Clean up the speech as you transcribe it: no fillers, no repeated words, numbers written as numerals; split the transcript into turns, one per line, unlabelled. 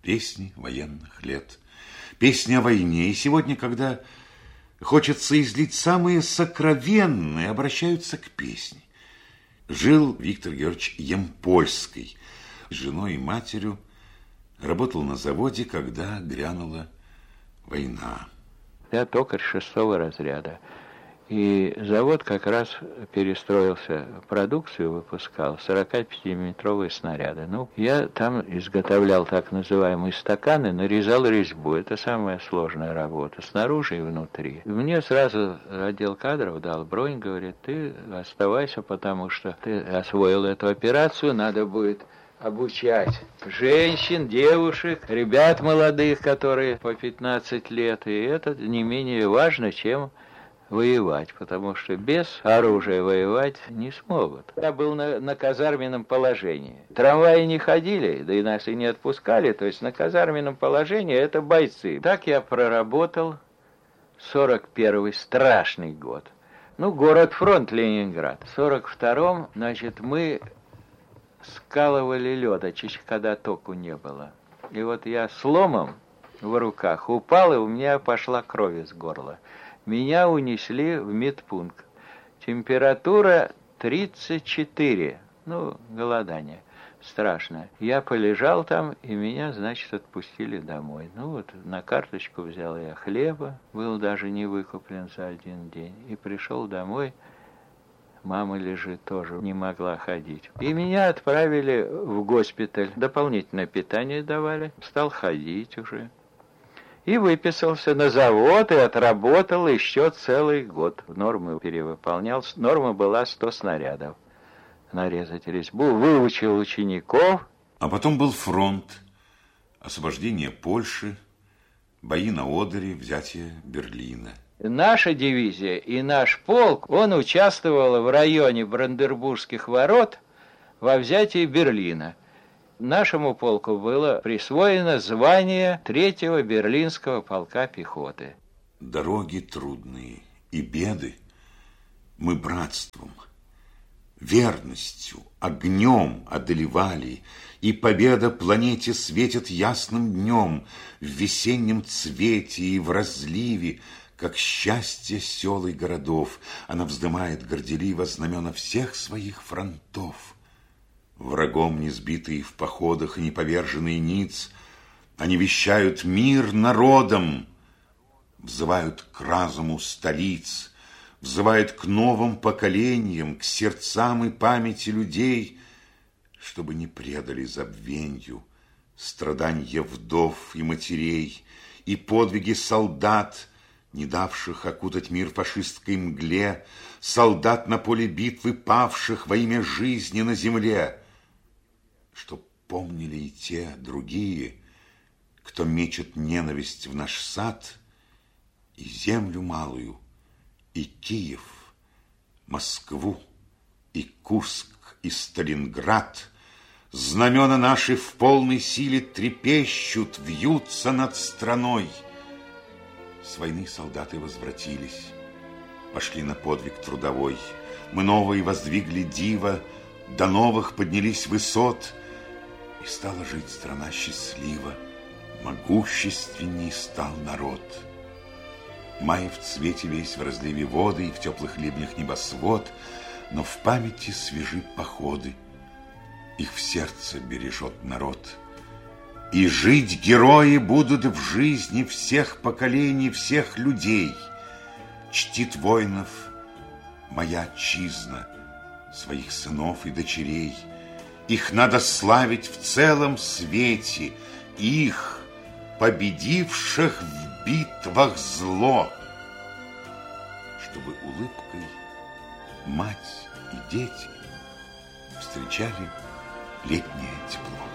Песни военных лет, песни о войне. И сегодня, когда хочется излить самые сокровенные, обращаются к песне. Жил Виктор Георгиевич Ямпольский с женой и матерью, работал на заводе, когда грянула война.
Я токарь 6-го разряда. И завод как раз перестроился, продукцию выпускал, 45-миллиметровые снаряды. Ну, я там изготовлял так называемые стаканы, нарезал резьбу. Это самая сложная работа, снаружи и внутри. И мне сразу отдел кадров дал бронь, говорит, ты оставайся, потому что ты освоил эту операцию, надо будет обучать женщин, девушек, ребят молодых, которые по 15 лет. И это не менее важно, чем воевать, потому что без оружия воевать не смогут. Я был на казарменном положении. Трамваи не ходили, да и нас и не отпускали, то есть на казарменном положении это бойцы. Так я проработал 41-й, страшный год. Ну, город-фронт Ленинград. В 42-м, значит, мы скалывали лед, когда току не было. И вот я с ломом в руках упал, и у меня пошла кровь из горла. Меня унесли в медпункт. Температура 34. Ну, голодание страшное. Я полежал там, и меня, значит, отпустили домой. Ну вот, на карточку взял я хлеба, был даже не выкуплен за один день. И пришел домой, мама лежит тоже, не могла ходить. И меня отправили в госпиталь. Дополнительное питание давали. Стал ходить уже. И выписался на завод и отработал еще целый год. Норму перевыполнял. Норма была 100 снарядов. Нарезать резьбу, выучил учеников.
А потом был фронт, освобождение Польши, бои на Одере, взятие Берлина.
Наша дивизия и наш полк, он участвовал в районе Бранденбургских ворот во взятии Берлина. Нашему полку было присвоено звание 3-го Берлинского полка пехоты.
Дороги трудные и беды мы братством, верностью, огнем одолевали, и победа планете светит ясным днем в весеннем цвете и в разливе, как счастье сел и городов. Она вздымает горделиво знамена всех своих фронтов. Врагом не сбитые в походах и не поверженные ниц, они вещают мир народам, взывают к разуму столиц, взывают к новым поколениям, к сердцам и памяти людей, чтобы не предали забвенью страданья вдов и матерей и подвиги солдат, не давших окутать мир фашистской мгле, солдат на поле битвы, павших во имя жизни на земле, чтоб помнили и те другие, кто мечет ненависть в наш сад, и землю малую, и Киев, Москву, и Курск, и Сталинград. Знамена наши в полной силе трепещут, вьются над страной. С войны солдаты возвратились, пошли на подвиг трудовой. Мы новые воздвигли диво, до новых поднялись высот, и стала жить страна счастливо, могущественней стал народ. Май в цвете весь в разливе воды и в теплых ливнях небосвод, но в памяти свежи походы, их в сердце бережет народ. И жить герои будут в жизни всех поколений, всех людей. Чтит воинов моя отчизна, своих сынов и дочерей. Их надо славить в целом свете, их, победивших в битвах зло, чтобы улыбкой мать и дети встречали летнее тепло.